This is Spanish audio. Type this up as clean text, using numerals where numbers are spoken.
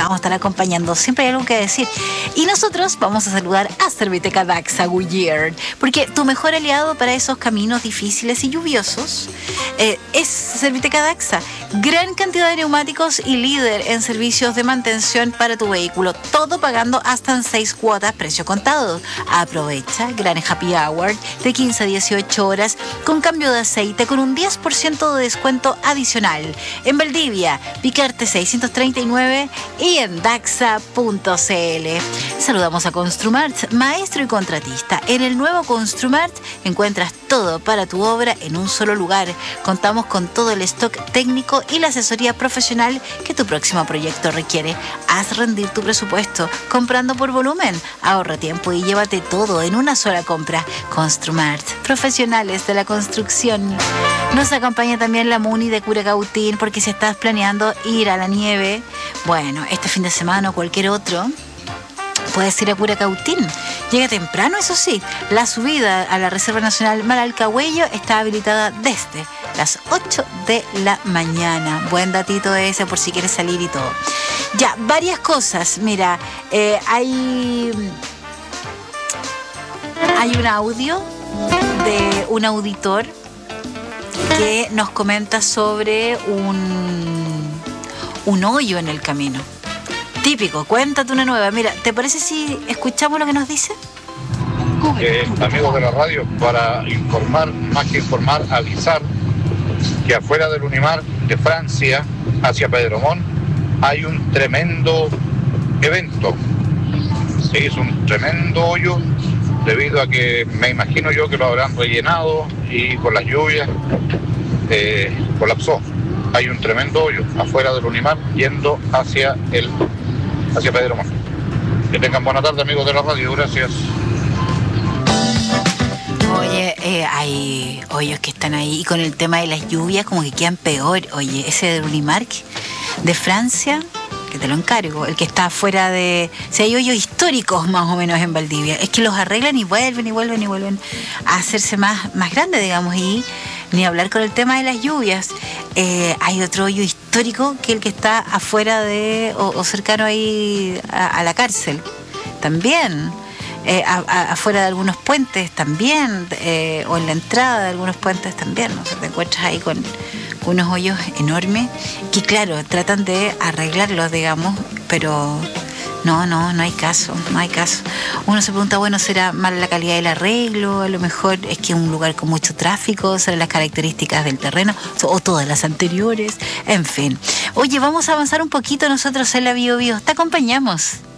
vamos a estar acompañando. Siempre hay algo que decir. Y nosotros vamos a saludar a Serviteca Daxa Goodyear, porque tu mejor aliado para esos caminos difíciles y lluviosos es Serviteca Daxa. Gran cantidad de neumáticos y líder en servicios de mantención para tu vehículo. Todo pagando hasta en 6 cuotas, precio contado. Aprovecha gran happy hour de 15 a 18 horas con cambio de aceite con un 10% de descuento adicional. En Valdivia, Picarte 639 y en Daxa.cl. Saludamos a Construmart, maestro y contratista. En el nuevo Construmart encuentras todo para tu obra en un solo lugar. Contamos con todo el stock técnico y la asesoría profesional que tu próximo proyecto requiere. Haz rendir tu presupuesto comprando por volumen. Ahorra tiempo y llévate todo en una sola compra. Construmart, profesionales de la construcción. Nos acompaña también la Muni de Curacautín, porque si estás planeando ir a la nieve, bueno, este fin de semana o cualquier otro, puedes ir a Curacautín. Llega temprano, eso sí. La subida a la Reserva Nacional Malalcahuello está habilitada desde las 8 de la mañana. Buen datito ese por si quieres salir y todo. Ya, varias cosas. Mira, hay un audio de un auditor que nos comenta sobre un hoyo en el camino. Típico, cuéntate una nueva. Mira, ¿te parece si escuchamos lo que nos dice? Amigos de la radio, para informar, más que informar, avisar que afuera del Unimar de Francia, hacia Pedromón, hay un tremendo evento. Se hizo un tremendo hoyo debido a que me imagino yo que lo habrán rellenado y con las lluvias colapsó. Hay un tremendo hoyo afuera del Unimar yendo hacia Pedromón. Que tengan buena tarde, amigos de la radio. Gracias. Oye, hay hoyos que están ahí y con el tema de las lluvias como que quedan peor. Oye, ese del Unimark de Francia, que te lo encargo, el que está afuera de... Si hay hoyos históricos más o menos en Valdivia, es que los arreglan y vuelven a hacerse más grandes, digamos, y ni hablar con el tema de las lluvias. Hay otro hoyo histórico que el que está afuera de o cercano ahí a la cárcel, también. Afuera de algunos puentes también, o en la entrada de algunos puentes también, o sea, te encuentras ahí con unos hoyos enormes que claro, tratan de arreglarlos, digamos, pero no hay caso. Uno se pregunta, bueno, ¿será mala la calidad del arreglo? A lo mejor es que es un lugar con mucho tráfico, serán las características del terreno, o todas las anteriores, en fin. Oye, vamos a avanzar un poquito nosotros en la Bio Bio. Te acompañamos.